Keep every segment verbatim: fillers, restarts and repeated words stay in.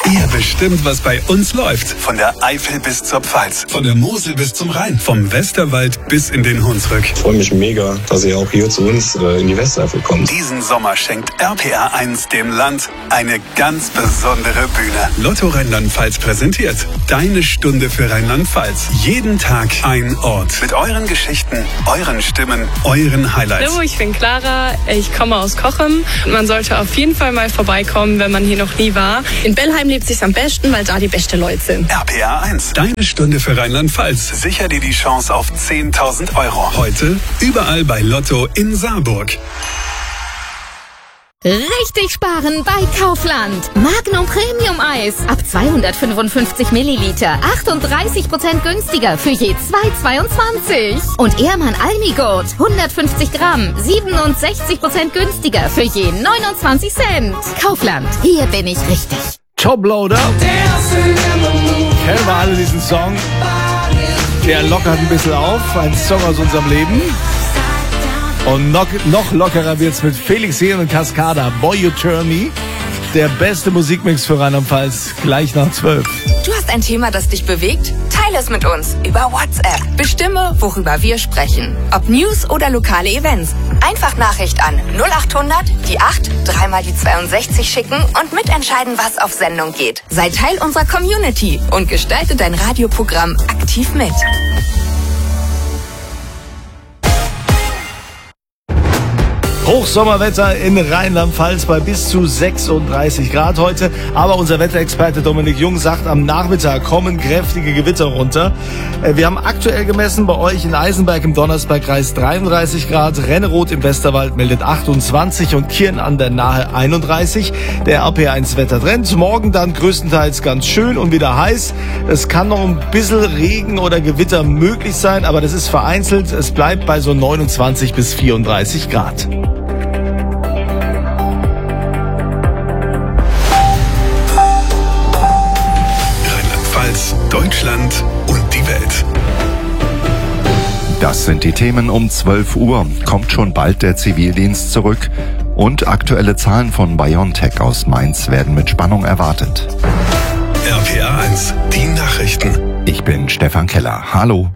Ihr bestimmt, was bei uns läuft. Von der Eifel bis zur Pfalz. Von der Mosel bis zum Rhein. Vom Westerwald bis in den Hunsrück. Ich freue mich mega, dass ihr auch hier zu uns äh, in die Westeifel kommt. Diesen Sommer schenkt R P R eins dem Land eine ganz besondere Bühne. Lotto Rheinland-Pfalz präsentiert Deine Stunde für Rheinland-Pfalz. Jeden Tag ein Ort. Mit euren Geschichten, euren Stimmen, euren Highlights. Hallo, ich bin Clara. Ich komme aus Cochem. Man sollte auf jeden Fall mal vorbeikommen, wenn man hier noch nie war. In Bellheim lebt sich's am besten, weil da die beste Leute sind. R P R eins. Deine Stunde für Rheinland-Pfalz. Sicher dir die Chance auf zehntausend Euro. Heute überall bei Lotto in Saarburg. Richtig sparen bei Kaufland. Magnum Premium Eis ab zweihundertfünfundfünfzig Milliliter. achtunddreißig Prozent günstiger für je zwei Euro zweiundzwanzig. Und Ehrmann Almigurt hundertfünfzig Gramm. siebenundsechzig Prozent günstiger für je neunundzwanzig Cent. Kaufland. Hier bin ich richtig. Toploader. Kennen wir alle diesen Song? Der lockert ein bisschen auf. Ein Song aus unserem Leben. Und noch, noch lockerer wird's mit Felix Jähn und Cascada. Boy, You Turn Me. Der beste Musikmix für Rheinland-Pfalz. Gleich nach zwölf. Du hast ein Thema, das dich bewegt? Teile es mit uns über WhatsApp. Bestimme, worüber wir sprechen. Ob News oder lokale Events. Einfach Nachricht an null achthundert, die acht, dreimal die zweiundsechzig schicken und mitentscheiden, was auf Sendung geht. Sei Teil unserer Community und gestalte dein Radioprogramm aktiv mit. Hochsommerwetter in Rheinland-Pfalz bei bis zu sechsunddreißig Grad heute. Aber unser Wetterexperte Dominik Jung sagt, am Nachmittag kommen kräftige Gewitter runter. Wir haben aktuell gemessen bei euch in Eisenberg im Donnersbergkreis dreiunddreißig Grad. Renneroth im Westerwald meldet achtundzwanzig und Kirn an der Nahe einunddreißig. Der R P R eins Wettertrend. Morgen dann größtenteils ganz schön und wieder heiß. Es kann noch ein bisschen Regen oder Gewitter möglich sein, aber das ist vereinzelt. Es bleibt bei so neunundzwanzig bis vierunddreißig Grad. Deutschland und die Welt. Das sind die Themen um zwölf Uhr. Kommt schon bald der Zivildienst zurück? Und aktuelle Zahlen von BioNTech aus Mainz werden mit Spannung erwartet. R P R eins, die Nachrichten. Ich bin Stefan Keller. Hallo.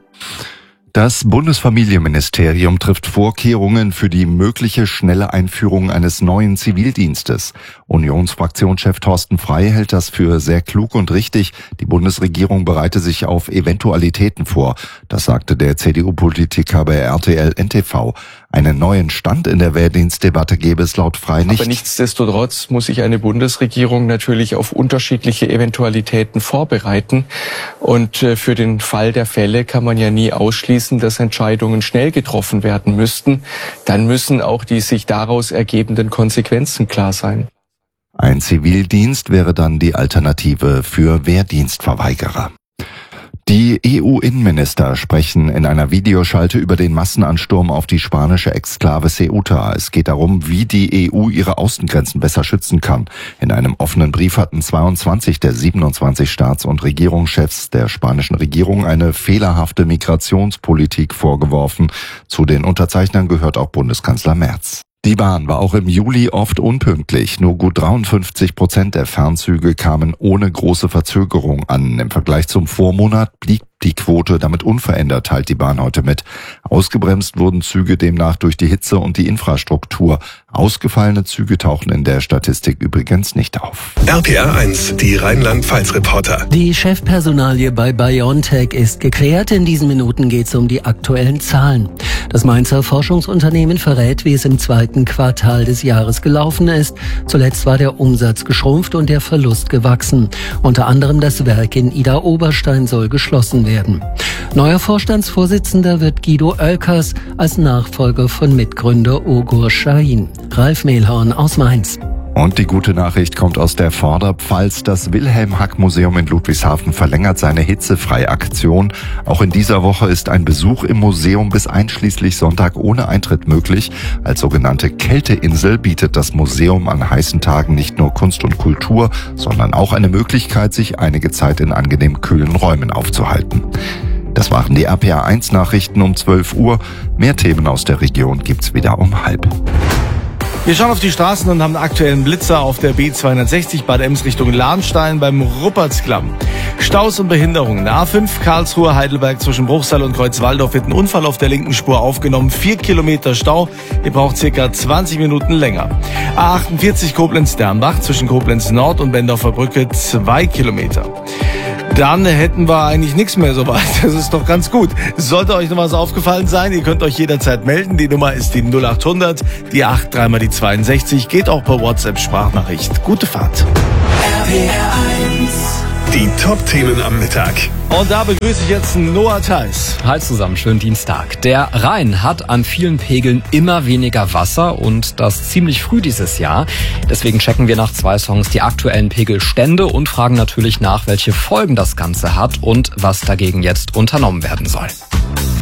Das Bundesfamilienministerium trifft Vorkehrungen für die mögliche schnelle Einführung eines neuen Zivildienstes. Unionsfraktionschef Thorsten Frey hält das für sehr klug und richtig. Die Bundesregierung bereite sich auf Eventualitäten vor. Das sagte der C D U-Politiker bei R T L N T V. Einen neuen Stand in der Wehrdienstdebatte gäbe es laut Frey nicht. Aber nichtsdestotrotz muss sich eine Bundesregierung natürlich auf unterschiedliche Eventualitäten vorbereiten. Und für den Fall der Fälle kann man ja nie ausschließen, dass Entscheidungen schnell getroffen werden müssten. Dann müssen auch die sich daraus ergebenden Konsequenzen klar sein. Ein Zivildienst wäre dann die Alternative für Wehrdienstverweigerer. Die E U-Innenminister sprechen in einer Videoschalte über den Massenansturm auf die spanische Exklave Ceuta. Es geht darum, wie die E U ihre Außengrenzen besser schützen kann. In einem offenen Brief hatten zweiundzwanzig der siebenundzwanzig Staats- und Regierungschefs der spanischen Regierung eine fehlerhafte Migrationspolitik vorgeworfen. Zu den Unterzeichnern gehört auch Bundeskanzler Merz. Die Bahn war auch im Juli oft unpünktlich. Nur gut dreiundfünfzig Prozent der Fernzüge kamen ohne große Verzögerung an. Im Vergleich zum Vormonat blieb die Quote damit unverändert, teilt die Bahn heute mit. Ausgebremst wurden Züge demnach durch die Hitze und die Infrastruktur. Ausgefallene Züge tauchen in der Statistik übrigens nicht auf. R P R eins, die Rheinland-Pfalz-Reporter. Die Chefpersonalie bei BioNTech ist geklärt. In diesen Minuten geht es um die aktuellen Zahlen. Das Mainzer Forschungsunternehmen verrät, wie es im zweiten Quartal des Jahres gelaufen ist. Zuletzt war der Umsatz geschrumpft und der Verlust gewachsen. Unter anderem das Werk in Idar-Oberstein soll geschlossen werden. Neuer Vorstandsvorsitzender wird Guido Oelkers als Nachfolger von Mitgründer Ogur Şahin. Ralf Mehlhorn aus Mainz. Und die gute Nachricht kommt aus der Vorderpfalz. Das Wilhelm-Hack-Museum in Ludwigshafen verlängert seine Hitzefrei-Aktion. Auch in dieser Woche ist ein Besuch im Museum bis einschließlich Sonntag ohne Eintritt möglich. Als sogenannte Kälteinsel bietet das Museum an heißen Tagen nicht nur Kunst und Kultur, sondern auch eine Möglichkeit, sich einige Zeit in angenehm kühlen Räumen aufzuhalten. Das waren die R P R eins Nachrichten um zwölf Uhr. Mehr Themen aus der Region gibt's wieder um halb. Wir schauen auf die Straßen und haben einen aktuellen Blitzer auf der B zweihundertsechzig Bad Ems Richtung Lahnstein beim Ruppertsklamm. Staus und Behinderungen. A fünf Karlsruhe Heidelberg zwischen Bruchsal und Kreuzwaldorf wird ein Unfall auf der linken Spur aufgenommen. Vier Kilometer Stau. Ihr braucht circa zwanzig Minuten länger. A achtundvierzig Koblenz-Dernbach zwischen Koblenz Nord und Bendorfer Brücke zwei Kilometer. Dann hätten wir eigentlich nichts mehr soweit. Das ist doch ganz gut. Sollte euch noch was aufgefallen sein, ihr könnt euch jederzeit melden. Die Nummer ist die null acht hundert, die acht, drei mal die zweiundsechzig. Geht auch per WhatsApp-Sprachnachricht. Gute Fahrt. R P R eins. Die Top-Themen am Mittag. Und da begrüße ich jetzt Noah Theis. Hi zusammen, schönen Dienstag. Der Rhein hat an vielen Pegeln immer weniger Wasser und das ziemlich früh dieses Jahr. Deswegen checken wir nach zwei Songs die aktuellen Pegelstände und fragen natürlich nach, welche Folgen das Ganze hat und was dagegen jetzt unternommen werden soll.